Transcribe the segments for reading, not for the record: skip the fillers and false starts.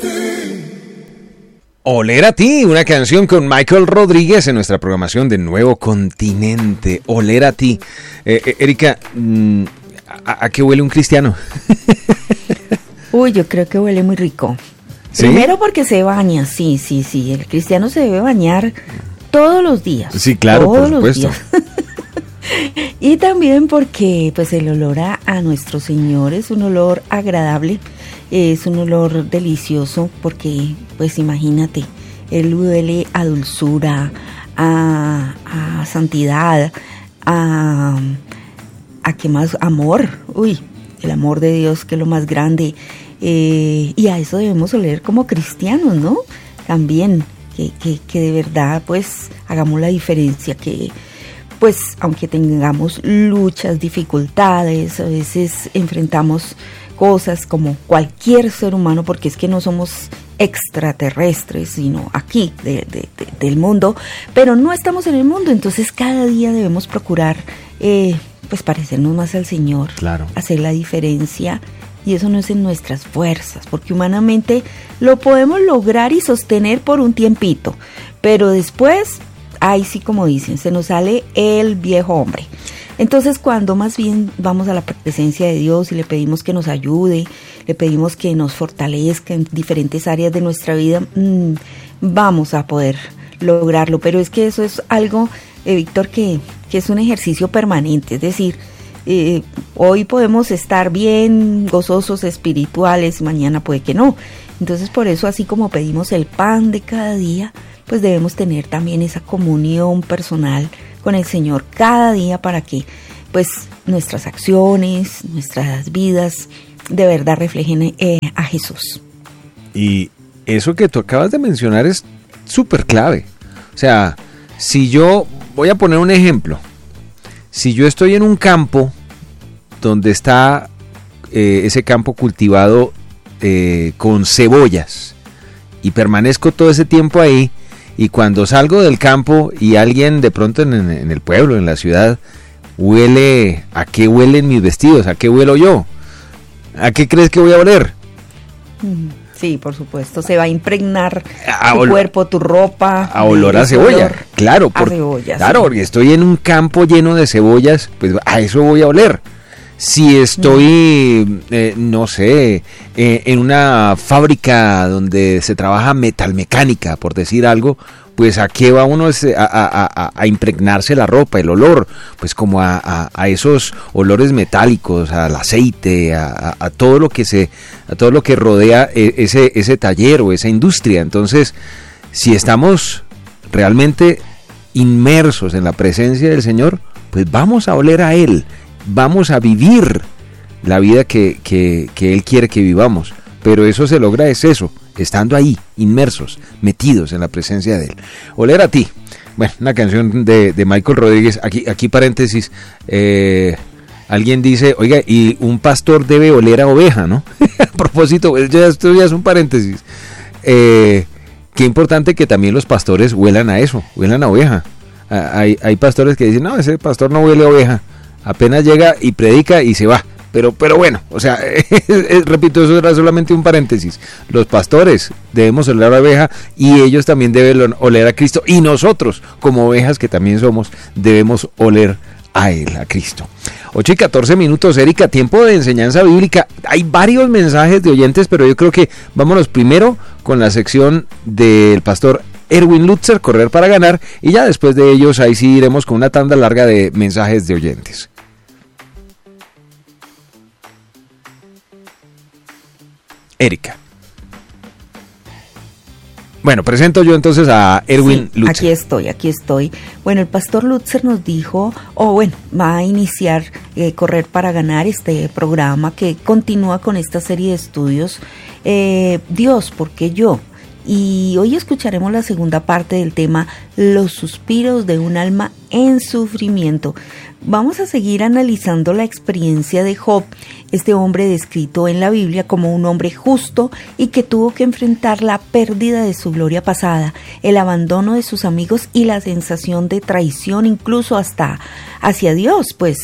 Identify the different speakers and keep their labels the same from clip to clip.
Speaker 1: Oler a ti, una canción con Michael Rodríguez en nuestra programación de Nuevo Continente. Oler a ti. Erika, ¿a qué huele un cristiano?
Speaker 2: Uy, yo creo que huele muy rico.
Speaker 1: ¿Sí?
Speaker 2: Primero porque se baña, sí. El cristiano se debe bañar todos los días.
Speaker 1: Sí, claro, por supuesto.
Speaker 2: Y también porque pues el olor a nuestro Señor es un olor agradable, es un olor delicioso, porque pues imagínate, Él huele a dulzura, a santidad, a qué más, amor, el amor de Dios, que es lo más grande, y a eso debemos oler como cristianos, ¿no? También, que de verdad pues hagamos la diferencia, que pues aunque tengamos luchas, dificultades, a veces enfrentamos cosas como cualquier ser humano, porque es que no somos extraterrestres, sino aquí del mundo, pero no estamos en el mundo, entonces cada día debemos procurar pues parecernos más al Señor,
Speaker 1: claro,
Speaker 2: hacer la diferencia, y eso no es en nuestras fuerzas, porque humanamente lo podemos lograr y sostener por un tiempito, pero después, ahí sí, como dicen, se nos sale el viejo hombre. Entonces, cuando más bien vamos a la presencia de Dios y le pedimos que nos ayude, le pedimos que nos fortalezca en diferentes áreas de nuestra vida, vamos a poder lograrlo. Pero es que eso es algo, Víctor, que es un ejercicio permanente. Es decir, hoy podemos estar bien gozosos, espirituales, mañana puede que no. Entonces, por eso, así como pedimos el pan de cada día, pues debemos tener también esa comunión personal con el Señor cada día, para que pues nuestras acciones, nuestras vidas de verdad reflejen a Jesús.
Speaker 1: Y eso que tú acabas de mencionar es súper clave. O sea, si yo voy a poner un ejemplo, si yo estoy en un campo donde está ese campo cultivado con cebollas y permanezco todo ese tiempo ahí, y cuando salgo del campo y alguien de pronto en el pueblo, en la ciudad, huele, ¿a qué huelen mis vestidos? ¿A qué huelo yo? ¿A qué crees que voy a oler?
Speaker 2: Sí, por supuesto, se va a impregnar tu cuerpo, tu ropa.
Speaker 1: A olor a cebolla, claro.
Speaker 2: Claro,
Speaker 1: porque estoy en un campo lleno de cebollas, pues a eso voy a oler. Si estoy, no sé, en una fábrica donde se trabaja metalmecánica, por decir algo, pues a qué va uno a impregnarse la ropa, el olor, pues como a esos olores metálicos, al aceite, a todo lo que rodea ese taller o esa industria. Entonces, si estamos realmente inmersos en la presencia del Señor, pues vamos a oler a Él. Vamos a vivir la vida que Él quiere que vivamos, pero eso se logra estando ahí, inmersos, metidos en la presencia de Él. Oler a ti. Bueno, una canción de Michael Rodríguez. Aquí paréntesis, alguien dice, oiga, y un pastor debe oler a oveja, ¿no? A propósito, esto ya es un paréntesis. Qué importante que también los pastores huelan a eso, huelan a oveja. Hay pastores que dicen, no, ese pastor no huele a oveja. Apenas llega y predica y se va. Pero bueno, o sea, repito, eso era solamente un paréntesis. Los pastores debemos oler a oveja y ellos también deben oler a Cristo. Y nosotros, como ovejas que también somos, debemos oler a Él, a Cristo. 8:14, Erika, tiempo de enseñanza bíblica. Hay varios mensajes de oyentes, pero yo creo que vámonos primero con la sección del pastor Erwin Lutzer, Correr para Ganar, y ya después de ellos ahí sí iremos con una tanda larga de mensajes de oyentes. Erika. Bueno, presento yo entonces a Erwin Lutzer.
Speaker 2: Aquí estoy. Bueno, el pastor Lutzer nos dijo, va a iniciar Correr para Ganar, este programa que continúa con esta serie de estudios, Dios, ¿por qué yo? Y hoy escucharemos la segunda parte del tema, los suspiros de un alma en sufrimiento. Vamos a seguir analizando la experiencia de Job, este hombre descrito en la Biblia como un hombre justo y que tuvo que enfrentar la pérdida de su gloria pasada, el abandono de sus amigos y la sensación de traición incluso hasta hacia Dios, pues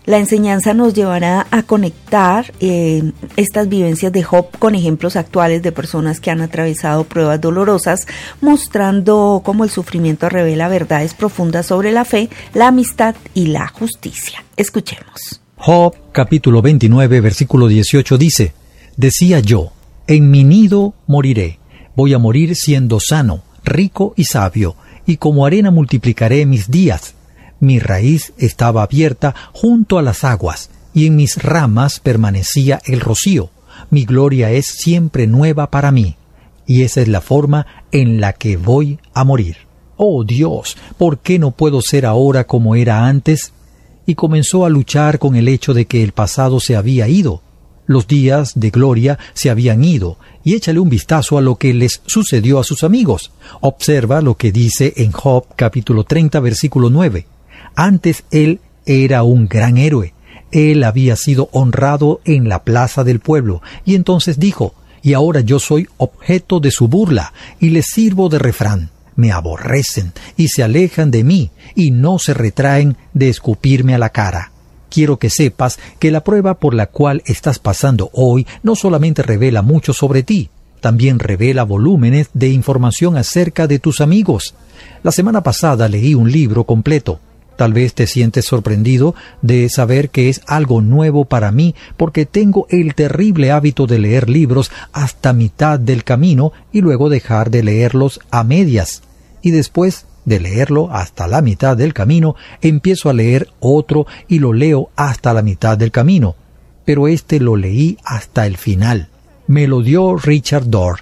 Speaker 2: La enseñanza nos llevará a conectar estas vivencias de Job con ejemplos actuales de personas que han atravesado pruebas dolorosas, mostrando cómo el sufrimiento revela verdades profundas sobre la fe, la amistad y la justicia. Escuchemos.
Speaker 3: Job, capítulo 29, versículo 18 dice: Decía yo, en mi nido moriré, voy a morir siendo sano, rico y sabio, y como arena multiplicaré mis días. Mi raíz estaba abierta junto a las aguas, y en mis ramas permanecía el rocío. Mi gloria es siempre nueva para mí, y esa es la forma en la que voy a morir. Oh Dios, ¿por qué no puedo ser ahora como era antes? Y comenzó a luchar con el hecho de que el pasado se había ido. Los días de gloria se habían ido, y échale un vistazo a lo que les sucedió a sus amigos. Observa lo que dice en Job capítulo 30, versículo 9. Antes él era un gran héroe. Él había sido honrado en la plaza del pueblo, y entonces dijo: y ahora yo soy objeto de su burla, y les sirvo de refrán. Me aborrecen, y se alejan de mí, y no se retraen de escupirme a la cara. Quiero que sepas que la prueba por la cual estás pasando hoy no solamente revela mucho sobre ti, también revela volúmenes de información acerca de tus amigos. La semana pasada leí un libro completo. Tal vez te sientes sorprendido de saber que es algo nuevo para mí, porque tengo el terrible hábito de leer libros hasta mitad del camino y luego dejar de leerlos a medias. Y después de leerlo hasta la mitad del camino, empiezo a leer otro y lo leo hasta la mitad del camino. Pero este lo leí hasta el final. Me lo dio Richard Dohr.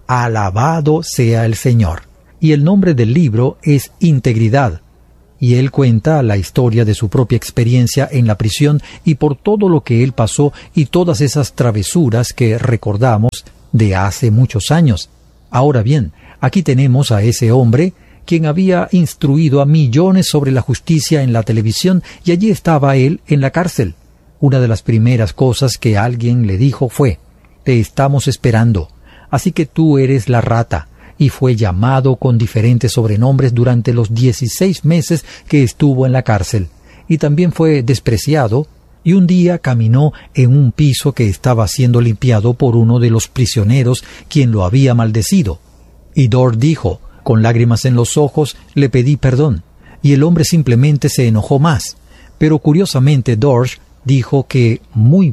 Speaker 3: Alabado sea el Señor. Y el nombre del libro es Integridad. Y él cuenta la historia de su propia experiencia en la prisión y por todo lo que él pasó y todas esas travesuras que recordamos de hace muchos años. Ahora bien, aquí tenemos a ese hombre quien había instruido a millones sobre la justicia en la televisión, y allí estaba él en la cárcel. Una de las primeras cosas que alguien le dijo fue: te estamos esperando, así que tú eres la rata. Y fue llamado con diferentes sobrenombres durante los 16 meses que estuvo en la cárcel. Y también fue despreciado, y un día caminó en un piso que estaba siendo limpiado por uno de los prisioneros quien lo había maldecido. Y Dohr dijo: con lágrimas en los ojos le pedí perdón, y el hombre simplemente se enojó más. Pero curiosamente Dohr dijo que muy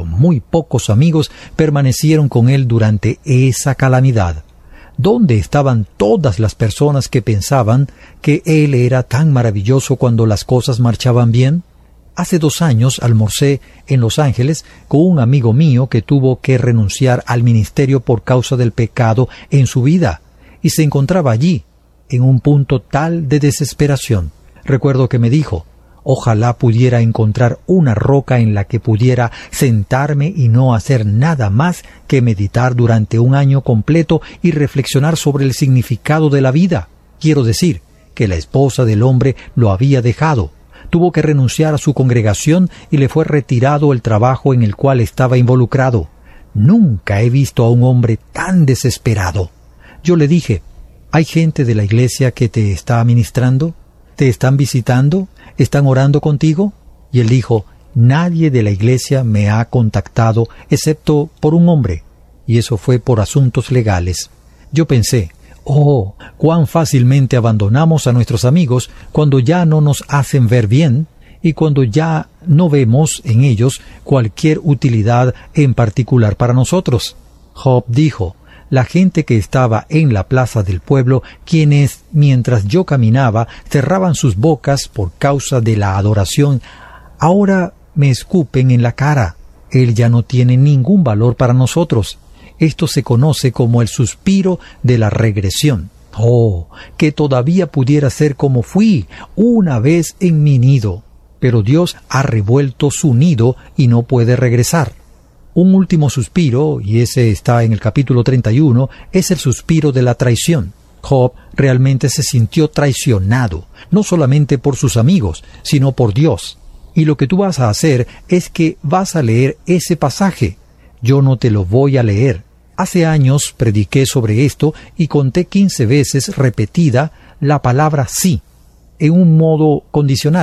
Speaker 3: pocos amigos permanecieron con él durante esa calamidad. ¿Dónde estaban todas las personas que pensaban que él era tan maravilloso cuando las cosas marchaban bien? Hace 2 años almorcé en Los Ángeles con un amigo mío que tuvo que renunciar al ministerio por causa del pecado en su vida, y se encontraba allí, en un punto tal de desesperación. Recuerdo que me dijo: ojalá pudiera encontrar una roca en la que pudiera sentarme y no hacer nada más que meditar durante 1 año completo y reflexionar sobre el significado de la vida. Quiero decir que la esposa del hombre lo había dejado. Tuvo que renunciar a su congregación y le fue retirado el trabajo en el cual estaba involucrado. Nunca he visto a un hombre tan desesperado. Yo le dije: ¿hay gente de la iglesia que te está ministrando? ¿Te están visitando? ¿Están orando contigo? Y él dijo: nadie de la iglesia me ha contactado excepto por un hombre, y eso fue por asuntos legales. Yo pensé: oh, cuán fácilmente abandonamos a nuestros amigos cuando ya no nos hacen ver bien y cuando ya no vemos en ellos cualquier utilidad en particular para nosotros. Job dijo: la gente que estaba en la plaza del pueblo, quienes, mientras yo caminaba, cerraban sus bocas por causa de la adoración, ahora me escupen en la cara. Él ya no tiene ningún valor para nosotros. Esto se conoce como el suspiro de la regresión. Oh, que todavía pudiera ser como fui una vez en mi nido. Pero Dios ha revuelto su nido y no puede regresar. Un último suspiro, y ese está en el capítulo 31, es el suspiro de la traición. Job realmente se sintió traicionado, no solamente por sus amigos, sino por Dios. Y lo que tú vas a hacer es que vas a leer ese pasaje. Yo no te lo voy a leer. Hace años prediqué sobre esto y conté 15 veces repetida la palabra sí, en un modo condicional.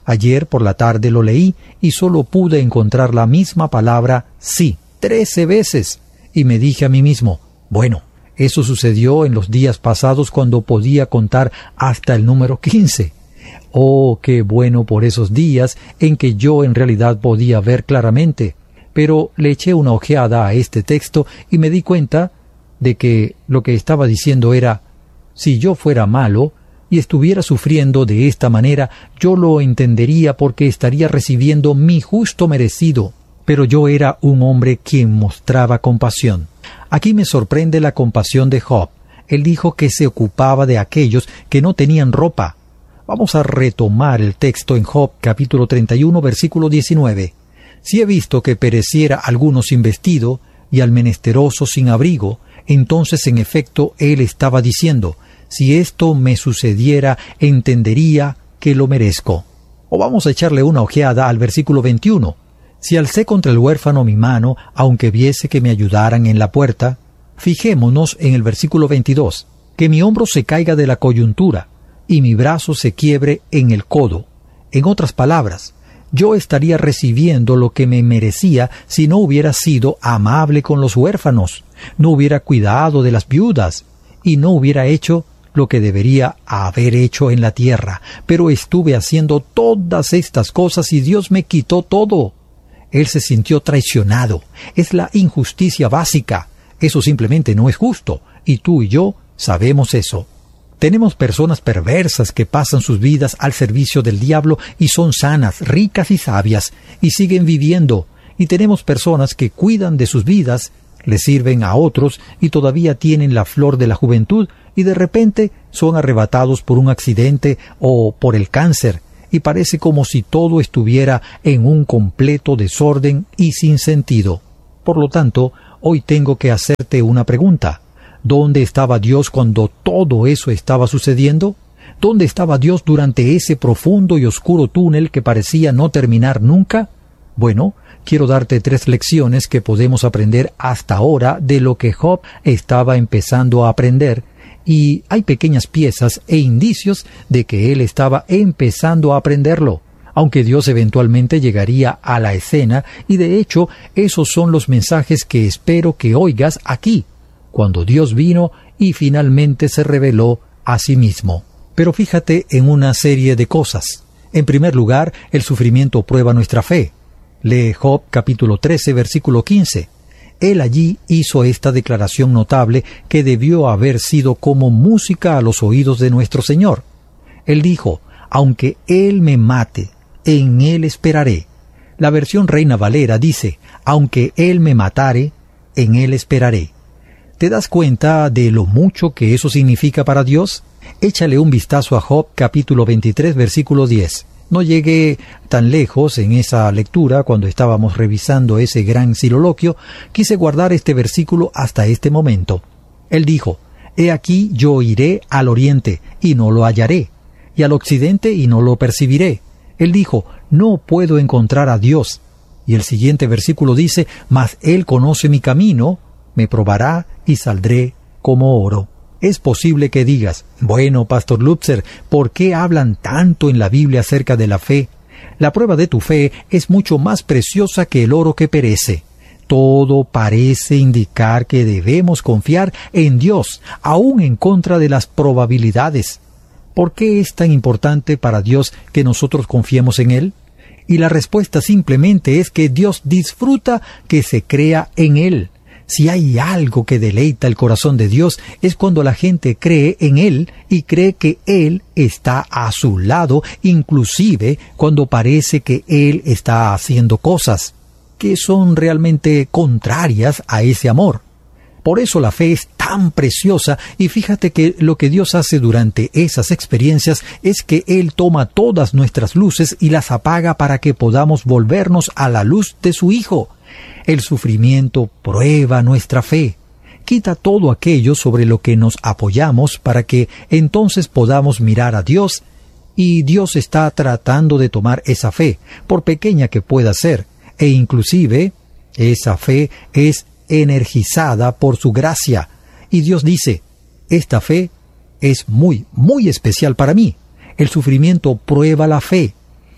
Speaker 3: Ayer por la tarde lo leí y solo pude encontrar la misma palabra sí 13 veces. Y me dije a mí mismo, bueno, eso sucedió en los días pasados cuando podía contar hasta el número 15. Oh, qué bueno por esos días en que yo en realidad podía ver claramente. Pero le eché una ojeada a este texto y me di cuenta de que lo que estaba diciendo era, si yo fuera malo y estuviera sufriendo de esta manera, yo lo entendería porque estaría recibiendo mi justo merecido. Pero yo era un hombre quien mostraba compasión. Aquí me sorprende la compasión de Job. Él dijo que se ocupaba de aquellos que no tenían ropa. Vamos a retomar el texto en Job capítulo 31, versículo 19. Si he visto que pereciera alguno sin vestido y al menesteroso sin abrigo, entonces en efecto él estaba diciendo, si esto me sucediera, entendería que lo merezco. O vamos a echarle una ojeada al versículo 21. Si alcé contra el huérfano mi mano, aunque viese que me ayudaran en la puerta, fijémonos en el versículo 22, que mi hombro se caiga de la coyuntura y mi brazo se quiebre en el codo. En otras palabras, yo estaría recibiendo lo que me merecía si no hubiera sido amable con los huérfanos, no hubiera cuidado de las viudas y no hubiera hecho lo que debería haber hecho en la tierra. Pero estuve haciendo todas estas cosas y Dios me quitó todo. Él se sintió traicionado. Es la injusticia básica. Eso simplemente no es justo, y tú y yo sabemos eso. Tenemos personas perversas que pasan sus vidas al servicio del diablo y son sanas, ricas y sabias, y siguen viviendo. Y tenemos personas que cuidan de sus vidas, le sirven a otros y todavía tienen la flor de la juventud, y de repente son arrebatados por un accidente o por el cáncer, y parece como si todo estuviera en un completo desorden y sin sentido. Por lo tanto, hoy tengo que hacerte una pregunta. ¿Dónde estaba Dios cuando todo eso estaba sucediendo? ¿Dónde estaba Dios durante ese profundo y oscuro túnel que parecía no terminar nunca? Bueno, quiero darte 3 lecciones que podemos aprender hasta ahora de lo que Job estaba empezando a aprender, y hay pequeñas piezas e indicios de que él estaba empezando a aprenderlo, aunque Dios eventualmente llegaría a la escena, y de hecho esos son los mensajes que espero que oigas aquí, cuando Dios vino y finalmente se reveló a sí mismo. Pero fíjate en una serie de cosas. En primer lugar, el sufrimiento prueba nuestra fe. Lee Job capítulo 13, versículo 15. Él allí hizo esta declaración notable que debió haber sido como música a los oídos de nuestro Señor. Él dijo, aunque Él me mate, en Él esperaré. La versión Reina Valera dice, aunque Él me matare, en Él esperaré. ¿Te das cuenta de lo mucho que eso significa para Dios? Échale un vistazo a Job capítulo 23, versículo 10. No llegué tan lejos en esa lectura cuando estábamos revisando ese gran soliloquio. Quise guardar este versículo hasta este momento. Él dijo, he aquí yo iré al oriente y no lo hallaré, y al occidente y no lo percibiré. Él dijo, no puedo encontrar a Dios. Y el siguiente versículo dice, mas Él conoce mi camino, me probará y saldré como oro. Es posible que digas, bueno, Pastor Lutzer, ¿por qué hablan tanto en la Biblia acerca de la fe? La prueba de tu fe es mucho más preciosa que el oro que perece. Todo parece indicar que debemos confiar en Dios, aun en contra de las probabilidades. ¿Por qué es tan importante para Dios que nosotros confiemos en Él? Y la respuesta simplemente es que Dios disfruta que se crea en Él. Si hay algo que deleita el corazón de Dios es cuando la gente cree en Él y cree que Él está a su lado, inclusive cuando parece que Él está haciendo cosas que son realmente contrarias a ese amor. Por eso la fe es tan preciosa, y fíjate que lo que Dios hace durante esas experiencias es que Él toma todas nuestras luces y las apaga para que podamos volvernos a la luz de su Hijo. El sufrimiento prueba nuestra fe. Quita todo aquello sobre lo que nos apoyamos para que entonces podamos mirar a Dios, y Dios está tratando de tomar esa fe, por pequeña que pueda ser, e inclusive esa fe es energizada por su gracia, y Dios dice, esta fe es muy, muy especial para mí. El sufrimiento prueba la fe.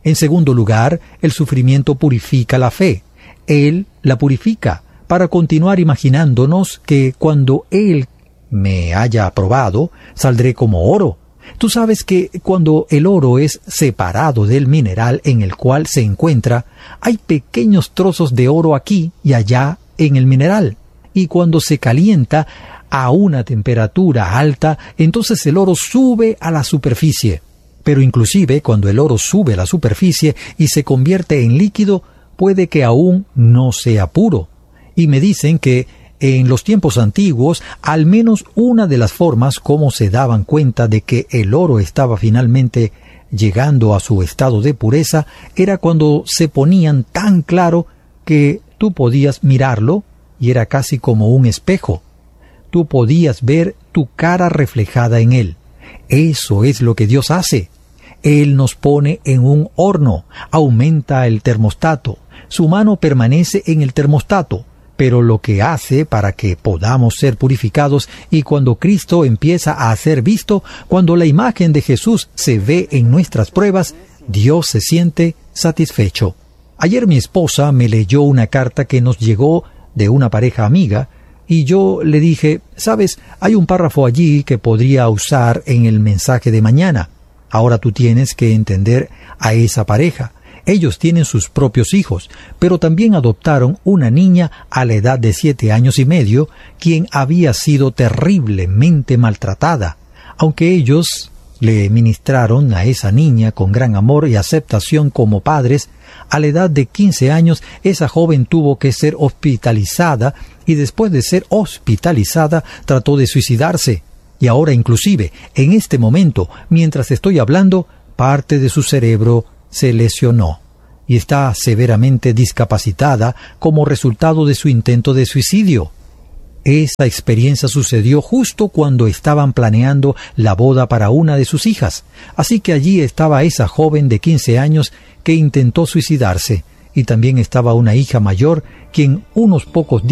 Speaker 3: En segundo lugar, el sufrimiento purifica la fe. Él la purifica para continuar imaginándonos que cuando Él me haya aprobado, saldré como oro. Tú sabes que cuando el oro es separado del mineral en el cual se encuentra, hay pequeños trozos de oro aquí y allá en el mineral. Y cuando se calienta a una temperatura alta, entonces el oro sube a la superficie. Pero inclusive cuando el oro sube a la superficie y se convierte en líquido, puede que aún no sea puro. Y me dicen que en los tiempos antiguos, al menos una de las formas como se daban cuenta de que el oro estaba finalmente llegando a su estado de pureza, era cuando se ponían tan claro que tú podías mirarlo y era casi como un espejo. Tú podías ver tu cara reflejada en él. Eso es lo que Dios hace. Él nos pone en un horno, aumenta el termostato. Su mano permanece en el termostato, pero lo que hace para que podamos ser purificados y cuando Cristo empieza a ser visto, cuando la imagen de Jesús se ve en nuestras pruebas, Dios se siente satisfecho. Ayer mi esposa me leyó una carta que nos llegó de una pareja amiga, y yo le dije, ¿sabes? Hay un párrafo allí que podría usar en el mensaje de mañana. Ahora tú tienes que entender a esa pareja. Ellos tienen sus propios hijos, pero también adoptaron una niña a la edad de 7 años y medio, quien había sido terriblemente maltratada. Aunque ellos le ministraron a esa niña con gran amor y aceptación como padres, a la edad de 15 años esa joven tuvo que ser hospitalizada y después de ser hospitalizada trató de suicidarse. Y ahora inclusive, en este momento, mientras estoy hablando, parte de su cerebro se lesionó y está severamente discapacitada como resultado de su intento de suicidio. Esta experiencia sucedió justo cuando estaban planeando la boda para una de sus hijas, así que allí estaba esa joven de 15 años que intentó suicidarse, y también estaba una hija mayor quien unos pocos